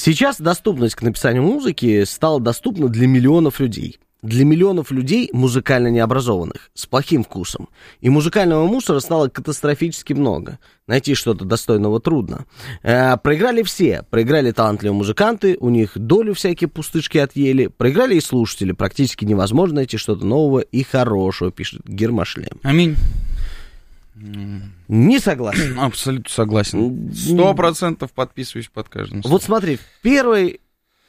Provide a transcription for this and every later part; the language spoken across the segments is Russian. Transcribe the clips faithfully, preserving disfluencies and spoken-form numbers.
Сейчас доступность к написанию музыки стала доступна для миллионов людей. Для миллионов людей, музыкально необразованных, с плохим вкусом. И музыкального мусора стало катастрофически много. Найти что-то достойного трудно. Э, проиграли все. Проиграли талантливые музыканты, у них долю всякие пустышки отъели. Проиграли и слушатели. Практически невозможно найти что-то нового и хорошего, пишет Гермашлем. Аминь. Не согласен. Абсолютно согласен. Сто процентов подписываюсь под каждым словом. Вот смотри, в первой...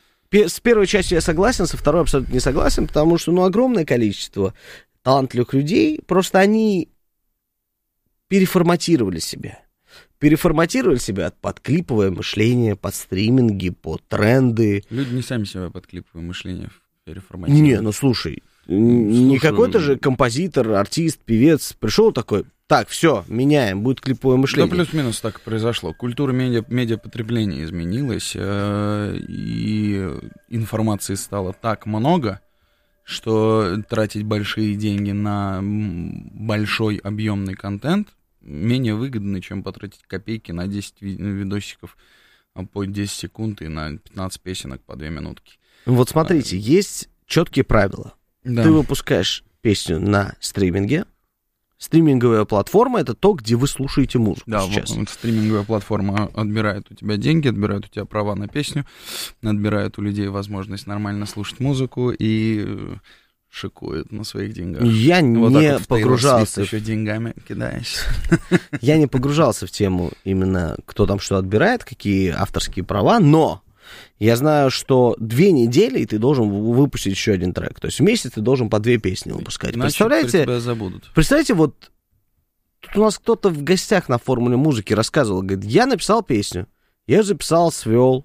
С первой частью я согласен, со второй абсолютно не согласен, потому что, ну, огромное количество талантливых людей, просто они переформатировали себя. Переформатировали себя под клиповое мышление, под стриминги, под тренды. Люди не сами себя под клиповое мышление переформатировали. Не, ну, слушай, слушай не какой-то же композитор, артист, певец пришел такой... Так, все, меняем, будет клиповое мышление. Да, плюс-минус так и произошло. Культура медиа, медиапотребления изменилась, э, и информации стало так много, что тратить большие деньги на большой объемный контент менее выгодно, чем потратить копейки на десять видосиков по десять секунд и на пятнадцать песенок по две минутки. Вот смотрите, а, есть четкие правила. Да. Ты выпускаешь песню на стриминге. Стриминговая платформа — это то, где вы слушаете музыку да, сейчас. Вот, стриминговая платформа отбирает у тебя деньги, отбирает у тебя права на песню, отбирает у людей возможность нормально слушать музыку и шикует на своих деньгах. Я вот не вот погружался... еще деньгами кидаясь. Я не погружался в тему именно, кто там что отбирает, какие авторские права, но... Я знаю, что две недели, и ты должен выпустить еще один трек. То есть в месяц ты должен по две песни выпускать. Иначе представляете, тебя забудут. Представляете, вот тут у нас кто-то в гостях на формуле музыки рассказывал, говорит, я написал песню, я записал, свел.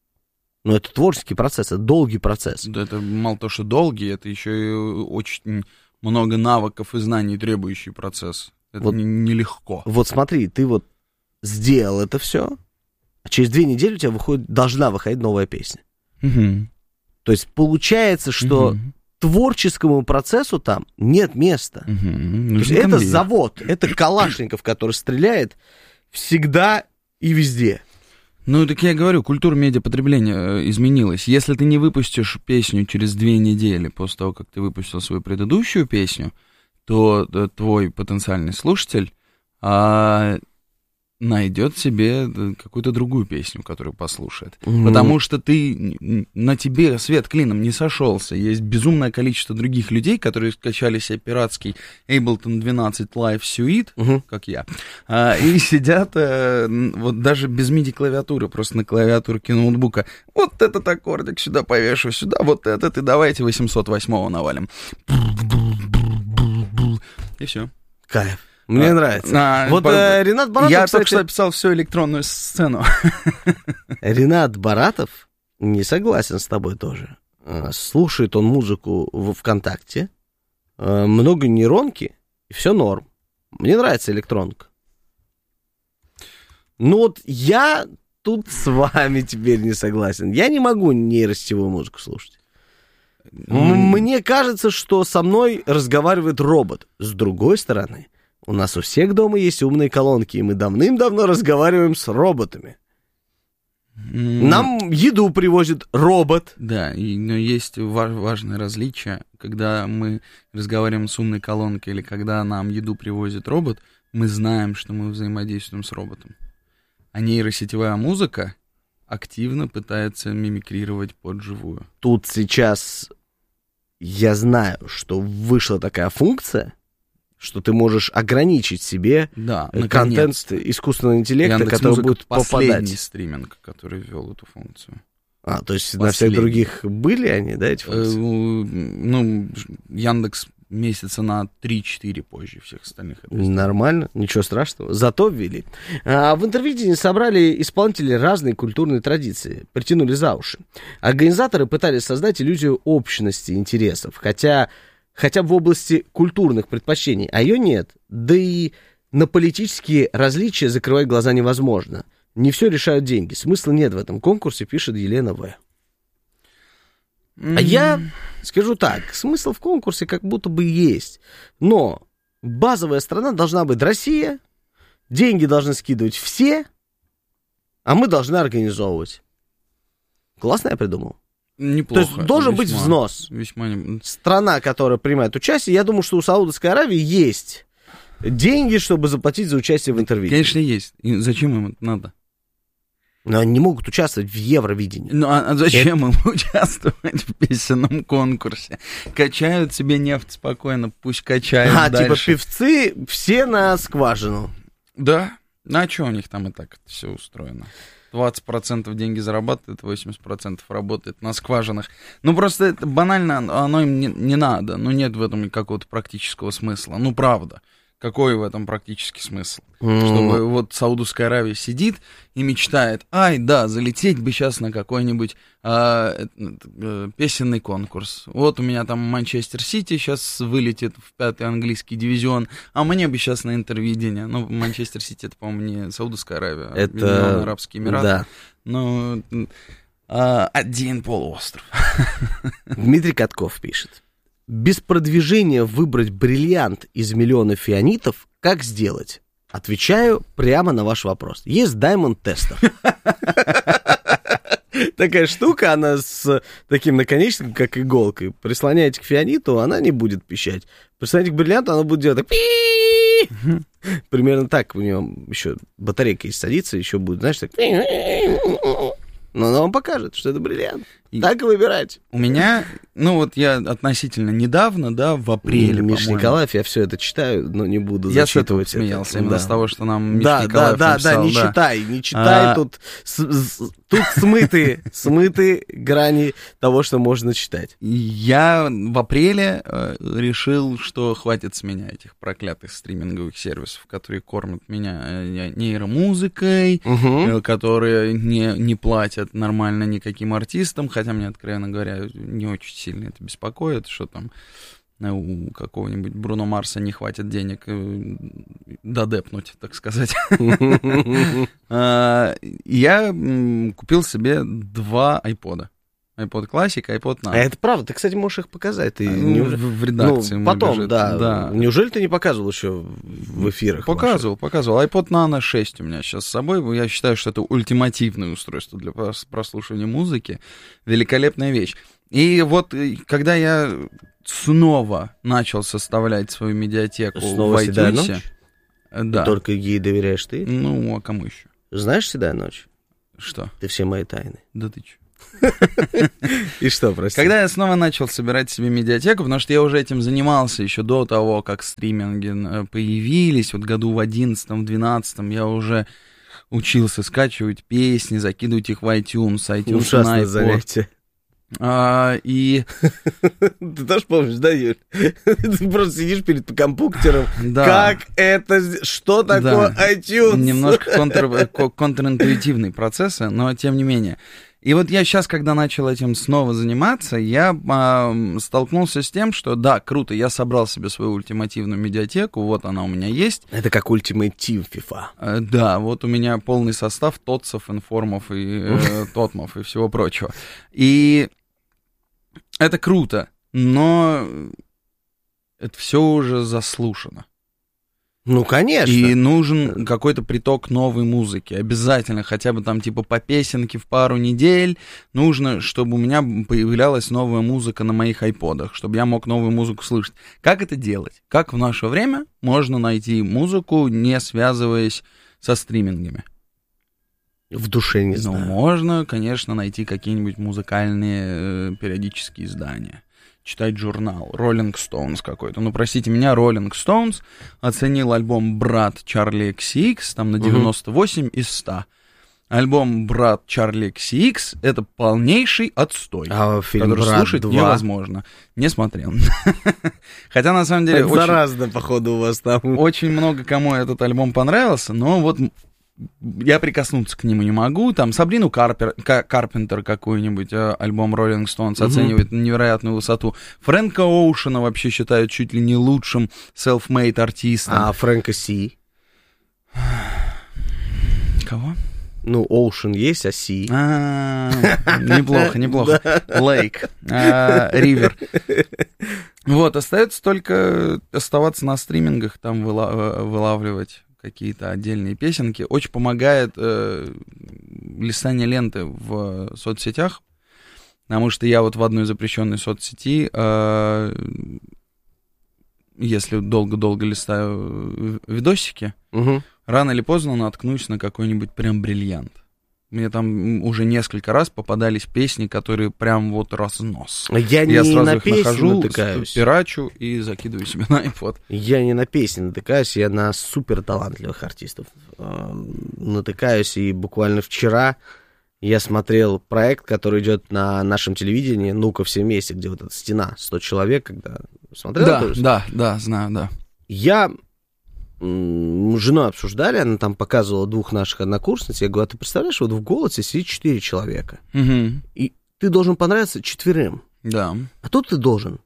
Но это творческий процесс, это долгий процесс. Да, это мало того, что долгий, это еще и очень много навыков и знаний требующий процесс. Это вот, нелегко. Вот смотри, ты вот сделал это все. А через две недели у тебя выходит, должна выходить новая песня. Угу. То есть получается, что угу. творческому процессу там нет места. Угу. То есть это завод, это Калашников, который стреляет всегда и везде. Ну, так я говорю, культура медиапотребления изменилась. Если ты не выпустишь песню через две недели после того, как ты выпустил свою предыдущую песню, то твой потенциальный слушатель... А... найдет себе какую-то другую песню, которую послушает. Mm-hmm. Потому что ты, на тебе свет клином не сошелся. Есть безумное количество других людей, которые скачали себе пиратский Ableton двенадцать Live Suite, mm-hmm. как я, а, и сидят а, вот даже без миди-клавиатуры, просто на клавиатурке ноутбука. Вот этот аккордик сюда повешу, сюда вот этот, и давайте восемьсот восьмого навалим. И все. Кайф. Мне а, нравится. А, вот по... э, Ренат Баратов... Я кстати... только что описал всю электронную сцену. Ренат Баратов не согласен с тобой тоже. Слушает он музыку в ВКонтакте, много нейронки, и все норм. Мне нравится электронка. Ну вот я тут с вами теперь не согласен. Я не могу нейросетевую музыку слушать. Мне кажется, что со мной разговаривает робот. С другой стороны... У нас у всех дома есть умные колонки, и мы давным-давно разговариваем с роботами. Нам еду привозит робот. Да, и, но есть важное различие. Когда мы разговариваем с умной колонкой или когда нам еду привозит робот, мы знаем, что мы взаимодействуем с роботом. А нейросетевая музыка активно пытается мимикрировать под живую. Тут сейчас я знаю, что вышла такая функция, что ты можешь ограничить себе да, контент искусственного интеллекта, Яндекс. который Музыка будет попадать. Последний стриминг, который ввел эту функцию. А, то есть последний. На всех других были они, да, эти функции? Ну, Яндекс месяца на три-четыре позже всех остальных. Нормально, ничего страшного. Зато ввели. А в интервью собрали исполнители разной культурной традиции, притянули за уши. Организаторы пытались создать иллюзию общности интересов, хотя... хотя бы в области культурных предпочтений, а ее нет. Да и на политические различия закрывать глаза невозможно. Не все решают деньги. Смысла нет в этом конкурсе, пишет Елена В. Mm-hmm. А я скажу так, смысл в конкурсе как будто бы есть. Но базовая страна должна быть Россия, деньги должны скидывать все, а мы должны организовывать. Классно я придумал? Неплохо. То есть должен весьма, быть взнос. Весьма не... Страна, которая принимает участие, я думаю, что у Саудовской Аравии есть деньги, чтобы заплатить за участие в интервью. Конечно, есть. И зачем им это надо? Но они не могут участвовать в Евровидении. Ну, а, а зачем это... им участвовать в песенном конкурсе? Качают себе нефть спокойно, пусть качают а, дальше. типа певцы все на скважину. Да. Ну, а что у них там и так все устроено? двадцать процентов деньги зарабатывают, восемьдесят процентов работает на скважинах. Ну, просто это банально, оно им не, не надо. Ну, нет в этом какого-то практического смысла. Ну, правда. Какой в этом практический смысл? Mm. Чтобы вот Саудовская Аравия сидит и мечтает, ай, да, залететь бы сейчас на какой-нибудь а, а, песенный конкурс. Вот у меня там Манчестер Сити сейчас вылетит в пятый английский дивизион, а мне бы сейчас на интервидение. Ну, Манчестер Сити, это, по-моему, не Саудовская Аравия, а это... Арабские Эмираты. Да. Ну, а, один полуостров. Дмитрий Катков пишет. Без продвижения выбрать бриллиант из миллиона фианитов как сделать? Отвечаю прямо на ваш вопрос. Есть Diamond Tester. Такая штука, она с таким наконечником, как иголкой. Прислоняете к фианиту, она не будет пищать. Прислоняете к бриллианту, она будет делать так. Примерно так у нее еще батарейка есть, садится, еще будет, знаешь, так. Но она вам покажет, что это бриллиант. И так и выбирать. У меня, ну вот я относительно недавно, да, в апреле, Миша Николаев, я все это читаю, но не буду я зачитывать это. Я смеялся именно да. с того, что нам Миша да, Николаев да, написал. Да, да, не да. читай, не читай, а... тут, с, с, тут смыты, смыты грани того, что можно читать. Я в апреле э, решил, что хватит с меня этих проклятых стриминговых сервисов, которые кормят меня э, нейромузыкой, угу. э, которые не, не платят нормально никаким артистам, хотя мне, откровенно говоря, не очень сильно это беспокоит, что там у какого-нибудь Бруно Марса не хватит денег додепнуть, так сказать. Я купил себе два айпода. iPod Classic, iPod Nano. А это правда, ты, кстати, можешь их показать. Ты ну, не... в, в редакции. Ну, потом, лежит. Да. да. Неужели ты не показывал еще в эфирах? Показывал, ваших? показывал. iPod Nano шесть у меня сейчас с собой. Я считаю, что это ультимативное устройство для прослушивания музыки. Великолепная вещь. И вот, когда я снова начал составлять свою медиатеку снова в «Седая iTunes... ночь»? Да. И только ей доверяешь ты? Ну, а кому еще? Знаешь «Седая ночь»? Что? Ты все мои тайны. Да ты че? И что, прости? Когда я снова начал собирать себе медиатеку, потому что я уже этим занимался еще до того, как стриминги появились, вот году в одиннадцатом, двенадцатом я уже учился скачивать песни, закидывать их в iTunes, iTunes ужасное на iPod. занятие. А, и... Ты тоже помнишь, да, Юль? Ты просто сидишь перед компьютером. Да. Как это... Что такое да. iTunes? Немножко контр... контринтуитивные процессы, но тем не менее. И вот я сейчас, когда начал этим снова заниматься, я э, столкнулся с тем, что да, круто, я собрал себе свою ультимативную медиатеку, вот она у меня есть. Это как Ultimate Team FIFA. Э, да, вот у меня полный состав тотсов, информов и э, тотмов и всего прочего. И это круто, но это все уже заслушано. Ну, конечно. И нужен какой-то приток новой музыки. Обязательно, хотя бы там типа по песенке в пару недель. Нужно, чтобы у меня появлялась новая музыка на моих айподах, чтобы я мог новую музыку слышать. Как это делать? Как в наше время можно найти музыку, не связываясь со стримингами? В душе не знаю. Ну, можно, конечно, найти какие-нибудь музыкальные э, периодические издания. Читать журнал, Rolling Stones какой-то. Ну, простите меня, Rolling Stones оценил альбом «Брат Чарли икс икс» там на девяносто восемь из ста. Альбом «Брат Чарли икс икс» — это полнейший отстой, а фильм который «Брат слушать два»? Невозможно. Не смотрел. Хотя, на самом деле, очень, заразно, походу, у вас там. Очень много кому этот альбом понравился, но вот я прикоснуться к нему не могу. Там Сабрину Карпер, Карпентер какой-нибудь, альбом Rolling Stones uh-huh. оценивает на невероятную высоту. Фрэнка Оушена вообще считают чуть ли не лучшим self-made артистом. А Фрэнка Си? Кого? Ну, Оушен есть, а Си. Неплохо, неплохо. Лейк, Ривер. Вот, остается только оставаться на стримингах, там вылавливать какие-то отдельные песенки. Очень помогает э, листание ленты в соцсетях. Потому что я вот в одной запрещенной соцсети, э, если долго-долго листаю видосики, угу. рано или поздно наткнусь на какой-нибудь прям бриллиант. Мне там уже несколько раз попадались песни, которые прям вот разнос. Я, я не сразу на их песни нахожу, натыкаюсь. пирачу и закидываю себе на iPod. Я не на песни натыкаюсь, я на супер талантливых артистов э, натыкаюсь. И буквально вчера я смотрел проект, который идет на нашем телевидении «Ну-ка все вместе», где вот эта стена, сто человек, когда смотрел. Да, да, да, знаю, да. Я... Мы с женой обсуждали, она там показывала двух наших однокурсниц. Я говорю, а ты представляешь, вот в «Голосе» сидит четыре человека. Угу. И ты должен понравиться четверым. Да. А тут ты должен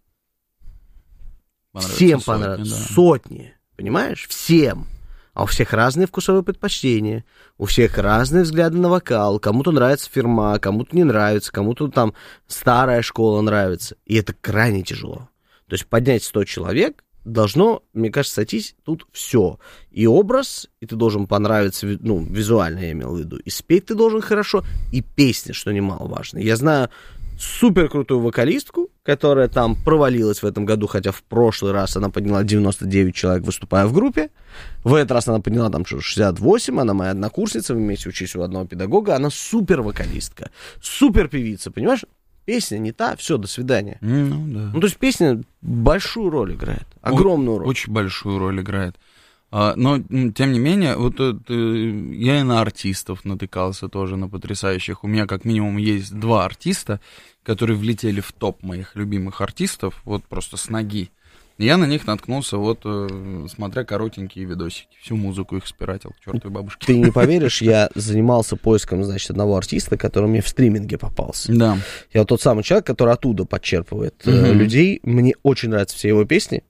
всем понравиться. Да. Сотни. Понимаешь? Всем. А у всех разные вкусовые предпочтения. У всех разные взгляды на вокал. Кому-то нравится Фирма, кому-то не нравится, кому-то там старая школа нравится. И это крайне тяжело. То есть поднять сто человек должно, мне кажется, сойтись тут все. И образ, и ты должен понравиться, ну, визуально я имел в виду, и спеть ты должен хорошо, и песня, что немаловажно. Я знаю супер крутую вокалистку, которая там провалилась в этом году, хотя в прошлый раз она подняла девяносто девять человек, выступая в группе. В этот раз она подняла там шестьдесят восемь, она моя однокурсница, мы вместе учились у одного педагога, она супер вокалистка, супер певица, понимаешь? Песня не та, все, до свидания. Ну, да. Ну, то есть песня большую роль играет, огромную О- роль. Очень большую роль играет. А, но, тем не менее, вот это, я и на артистов натыкался тоже, на потрясающих. У меня как минимум есть два артиста, которые влетели в топ моих любимых артистов, вот просто с ноги. И я на них наткнулся, вот, смотря коротенькие видосики. Всю музыку их спиратил, к чертовой бабушке. Ты не поверишь, я занимался поиском, значит, одного артиста, который мне в стриминге попался. Да. Я вот тот самый человек, который оттуда подчерпывает угу. э, людей. Мне очень нравятся все его песни.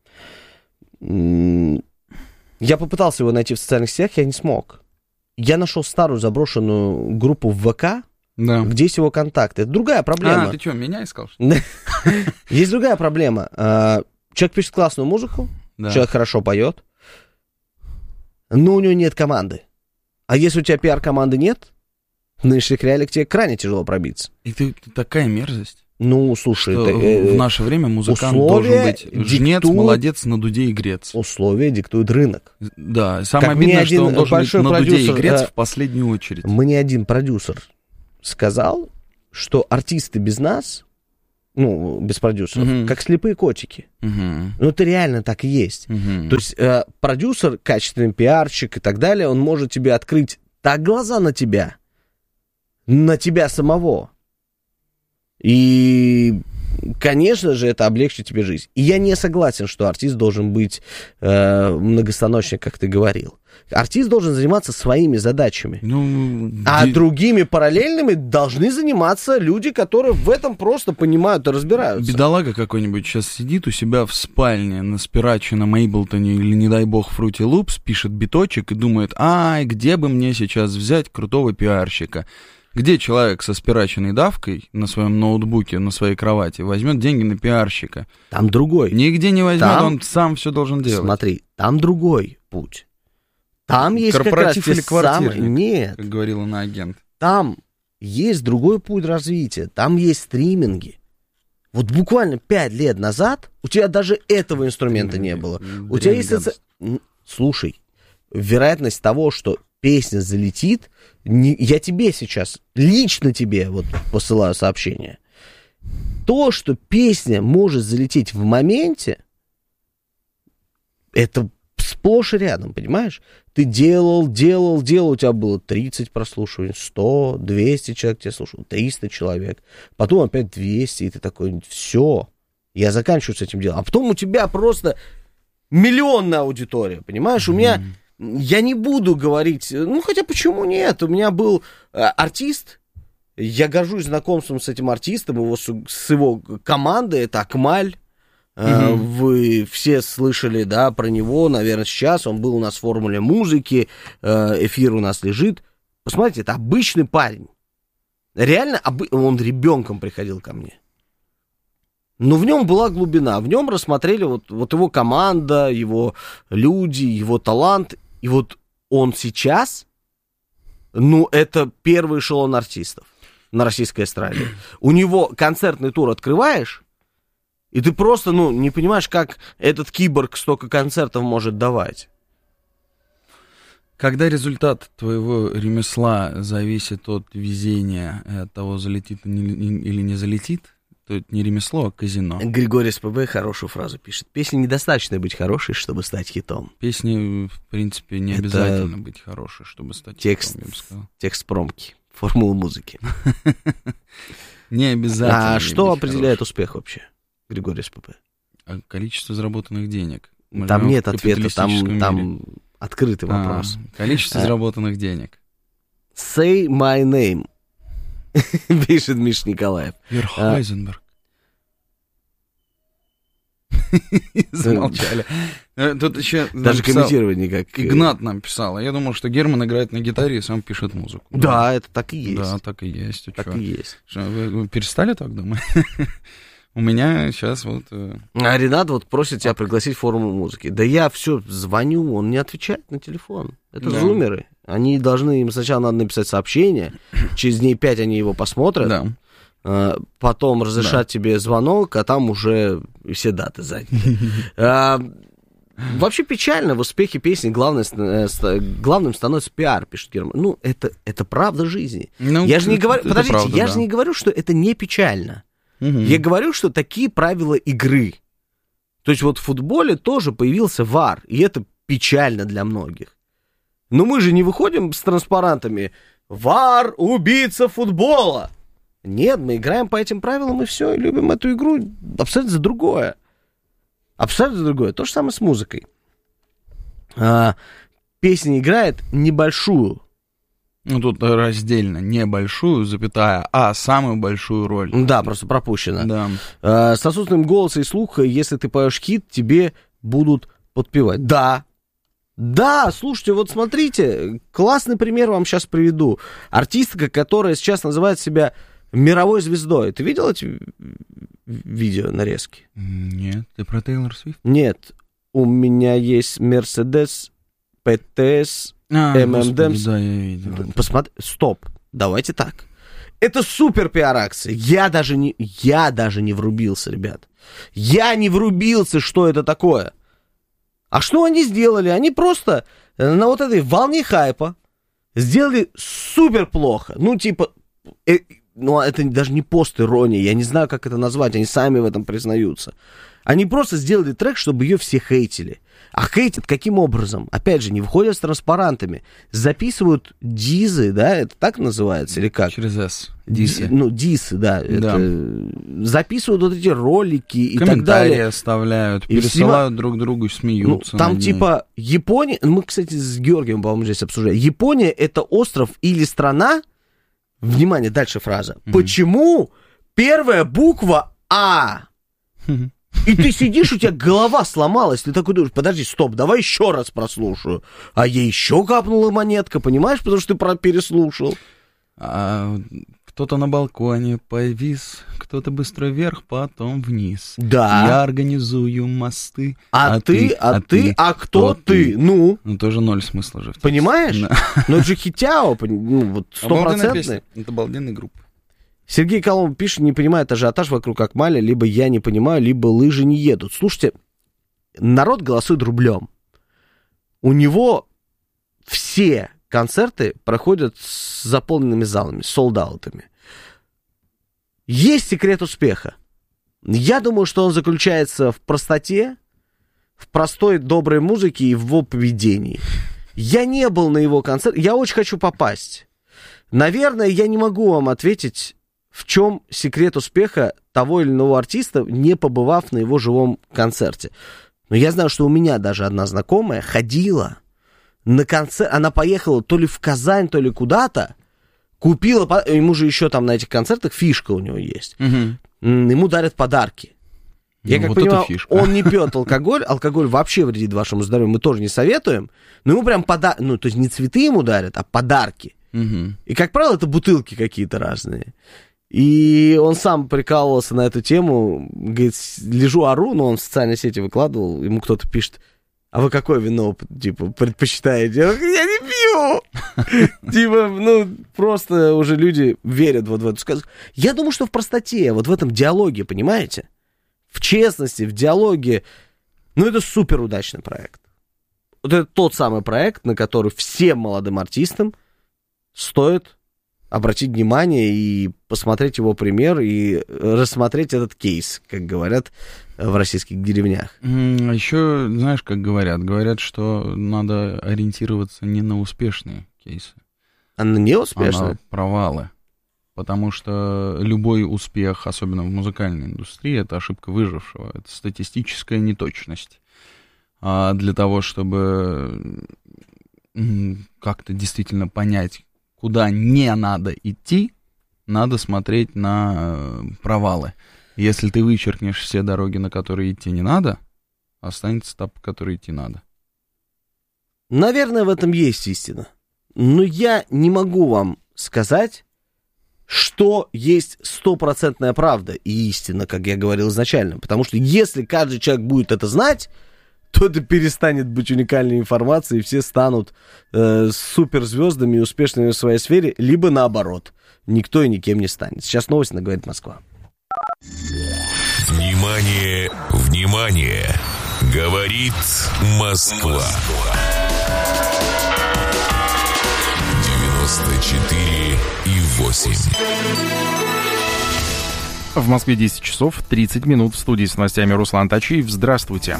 Я попытался его найти в социальных сетях, я не смог. Я нашел старую заброшенную группу в ВК, да. где есть его контакты. Это другая проблема. А, ты что, меня искал? Есть другая проблема. Человек пишет классную музыку, да. человек хорошо поет, но у него нет команды. А если у тебя пиар-команды нет, в нынешних реалиях тебе крайне тяжело пробиться. И ты, ты такая мерзость. Ну, слушай... Что это, в наше время музыкант должен быть жнец, диктует, молодец, на дуде и грец. Условия диктует рынок. Да, самое как обидное, что он должен быть на дуде и грец в последнюю очередь. Мне один продюсер сказал, что артисты без нас... ну, без продюсеров, uh-huh. как слепые котики. Uh-huh. Ну, это реально так и есть. Uh-huh. То есть э, продюсер, качественный пиарщик и так далее, он может тебе открыть так глаза на тебя, на тебя самого. И, конечно же, это облегчит тебе жизнь. И я не согласен, что артист должен быть э, многостаночник, как ты говорил. Артист должен заниматься своими задачами. Ну, а ди... другими параллельными должны заниматься люди, которые в этом просто понимают и разбираются. Бедолага какой-нибудь сейчас сидит у себя в спальне на спираче, на Мейблтоне или, не дай бог, Fruity Loops, пишет биточек и думает, ай, где бы мне сейчас взять крутого пиарщика? Где человек со спираченной давкой на своем ноутбуке, на своей кровати, возьмет деньги на пиарщика? Там другой. Нигде не возьмет, там... он сам все должен делать. Смотри, там другой путь. Там есть корпоратив как раз или квартирник, самые... Нет. Как говорил иноагент. Там есть другой путь развития. Там есть стриминги. Вот буквально пять лет назад у тебя даже этого инструмента не было. Дрянь у тебя есть... гадость. Слушай, вероятность того, что песня залетит, не... я тебе сейчас, лично тебе вот посылаю сообщение. То, что песня может залететь в моменте, это сплошь и рядом, понимаешь? Ты делал, делал, делал, у тебя было тридцать прослушиваний, сто, двести человек тебя слушал, триста человек, потом опять двести, и ты такой, все, я заканчиваю с этим делом. А потом у тебя просто миллионная аудитория, понимаешь? У меня, я не буду говорить, ну, хотя почему нет? У меня был э, артист, я горжусь знакомством с этим артистом, его, с, с его командой, это Акмаль. Mm-hmm. Вы все слышали, да, про него, наверное, сейчас. Он был у нас в формуле музыки, эфир у нас лежит. Посмотрите, это обычный парень. Реально, обы... он ребенком приходил ко мне. Но в нем была глубина. В нем рассмотрели вот, вот его команда, его люди, его талант. И вот он сейчас, ну, это первый эшелон артистов. на российской эстраде. У него концертный тур открываешь, и ты просто, ну, не понимаешь, как этот киборг столько концертов может давать. Когда результат твоего ремесла зависит от везения, от того, залетит или не залетит, то это не ремесло, а казино. Григорий СПБ хорошую фразу пишет. Песне недостаточно быть хорошей, чтобы стать хитом. Песни, в принципе, не это обязательно быть хорошей, чтобы стать текст, хитом, я бы сказал. Текст промки, формула музыки. Не обязательно. А что определяет успех вообще, Григорий СПБ? Количество заработанных денег. Там нет ответа, там открытый вопрос. Количество заработанных денег. Say my name. Пишет Миша Николаев. Верхайзенберг. Замолчали. Тут еще даже комментировать никак. Игнат нам писал. Я думал, что Герман играет на гитаре и сам пишет музыку. Да, это так и есть. Да, так и есть. Так и есть. Вы перестали так думать? У меня сейчас вот... А Ренат вот просит тебя пригласить в форму музыки. Да я все звоню, он не отвечает на телефон. Это да. Зумеры. Они должны, им сначала надо написать сообщение, через дней пять они его посмотрят, да. потом разрешат да. тебе звонок, а там уже все даты заняты. Вообще печально, в успехе песни главное, главным становится пиар, пишет Герман. Ну, это, это правда жизни. Ну, я же не говорю, подождите, правда, я да. же не говорю, что это не печально. Угу. Я говорю, что такие правила игры. То есть вот в футболе тоже появился ВАР, и это печально для многих. Но мы же не выходим с транспарантами «ВАР, убийца футбола». Нет, мы играем по этим правилам, и все, и любим эту игру абсолютно за другое. Абсолютно за другое. То же самое с музыкой. А, песня играет небольшую. Ну, тут раздельно. Небольшую, запятая, а самую большую роль. Да, просто пропущено. Да. А, с отсутствием голоса и слуха, если ты поешь хит, тебе будут подпевать. Да. Да, слушайте, вот смотрите, классный пример вам сейчас приведу. Артистка, которая сейчас называет себя мировой звездой. Ты видел эти видео нарезки? Нет, ты про Тейлор Свифт? Нет, у меня есть Мерседес, ПТС, эм эм дэ. Да, я видел. Посмотри, стоп, давайте так. Это супер пиар-акция. Я даже не, я даже не врубился, ребят. Я не врубился, что это такое. А что они сделали? Они просто на вот этой волне хайпа сделали супер плохо. Ну, типа, э, ну, это даже не пост-ирония, я не знаю, как это назвать, они сами в этом признаются. Они просто сделали трек, чтобы ее все хейтили. А хейтят каким образом? Опять же, не выходят с транспарантами. Записывают дизы, да, это так называется, или как? Через «С». Дисы. Ди, ну, дисы, да. да. Это, записывают вот эти ролики и так далее. Комментарии оставляют, и пересылают всего... друг другу, смеются. Ну, там типа Япония, мы, кстати, с Георгием, по-моему, здесь обсуждали. Япония — это остров или страна, внимание, дальше фраза. Mm-hmm. Почему первая буква А? Mm-hmm. И ты сидишь, у тебя голова сломалась, ты такой думаешь, подожди, стоп, давай еще раз прослушаю. А ей еще капнула монетка, понимаешь, потому что ты про переслушал. А, кто-то на балконе повис, кто-то быстро вверх, потом вниз. Да. Я организую мосты. А, а ты, а, а ты, а кто, кто ты? ты? Ну? Ну, тоже ноль смысла же. Понимаешь? Да. Ну, это же хитяо, ну, вот стопроцентный. Это обалденная группа. Сергей Коломб пишет, не понимает ажиотаж вокруг Акмаля, либо я не понимаю, либо лыжи не едут. Слушайте, народ голосует рублем. У него все концерты проходят с заполненными залами, с солд-аутами. Есть секрет успеха. Я думаю, что он заключается в простоте, в простой доброй музыке и в его поведении. Я не был на его концерте, я очень хочу попасть. Наверное, я не могу вам ответить, в чем секрет успеха того или иного артиста, не побывав на его живом концерте. Но я знаю, что у меня даже одна знакомая ходила на концерт, она поехала то ли в Казань, то ли куда-то, купила, ему же еще там на этих концертах фишка у него есть. Угу. Ему дарят подарки. Я ну, как вот понимаю, он не пьет алкоголь, алкоголь вообще вредит вашему здоровью, мы тоже не советуем, но ему прям подарки, ну, то есть не цветы ему дарят, а подарки. Угу. И, как правило, это бутылки какие-то разные. И он сам прикалывался на эту тему, говорит, лежу, ору, но он в социальной сети выкладывал, ему кто-то пишет, А вы какое вино, типа, предпочитаете? Я не пью! Типа, ну, просто уже люди верят вот в эту сказку. Я думаю, что в простоте, вот в этом диалоге, понимаете? В честности, в диалоге. Ну, это супер удачный проект. Вот это тот самый проект, на который всем молодым артистам стоит обратить внимание и посмотреть его пример, и рассмотреть этот кейс, как говорят в российских деревнях. А еще, знаешь, как говорят? Говорят, что надо ориентироваться не на успешные кейсы, а на неуспешные? А на провалы. Потому что любой успех, особенно в музыкальной индустрии, это ошибка выжившего, это статистическая неточность. А для того, чтобы как-то действительно понять, куда не надо идти, надо смотреть на провалы. Если ты вычеркнешь все дороги, на которые идти не надо, останется та, по которой идти надо. Наверное, в этом есть истина. Но я не могу вам сказать, что есть стопроцентная правда и истина, как я говорил изначально. Потому что если каждый человек будет это знать, то это перестанет быть уникальной информацией, и все станут э, суперзвездами и успешными в своей сфере, либо наоборот, никто и никем не станет. Сейчас новости на «Говорит Москва». Внимание, внимание! Говорит Москва. девяносто четыре и восемь. В Москве десять часов тридцать минут. В студии с новостями Руслан Тачиев. Здравствуйте.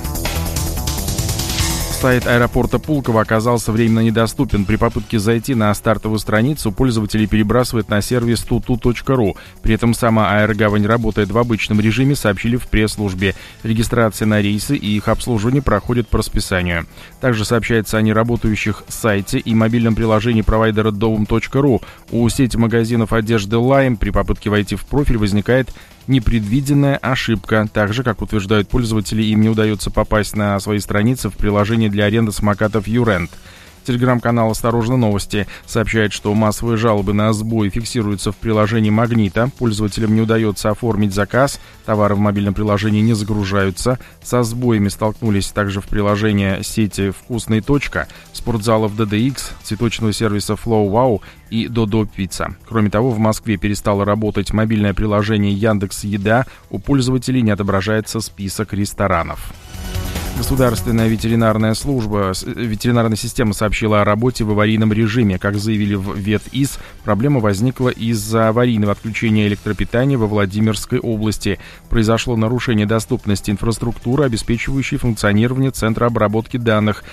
Сайт аэропорта Пулково оказался временно недоступен. При попытке зайти на стартовую страницу пользователи перебрасывают на сервис туту точка ру. При этом сама аэрогавань работает в обычном режиме, сообщили в пресс-службе. Регистрация на рейсы и их обслуживание проходит по расписанию. Также сообщается о неработающих сайте и мобильном приложении провайдера дом точка ру. У сети магазинов одежды Lime при попытке войти в профиль возникает непредвиденная ошибка. Так же, как утверждают пользователи, им не удается попасть на свои страницы в приложении для аренды самокатов YouRent. Телеграм-канал «Осторожно, новости» сообщает, что массовые жалобы на сбой фиксируются в приложении «Магнита». Пользователям не удается оформить заказ, товары в мобильном приложении не загружаются. Со сбоями столкнулись также в приложении сети «Вкусный. Точка», спортзалов ди ди икс, цветочного сервиса Flow Wow и Додо Пицца. Кроме того, в Москве перестало работать мобильное приложение Яндекс.Еда. У пользователей не отображается список ресторанов. Государственная ветеринарная служба, ветеринарная система сообщила о работе в аварийном режиме. Как заявили в ВетИС, проблема возникла из-за аварийного отключения электропитания во Владимирской области. Произошло нарушение доступности инфраструктуры, обеспечивающей функционирование Центра обработки данных.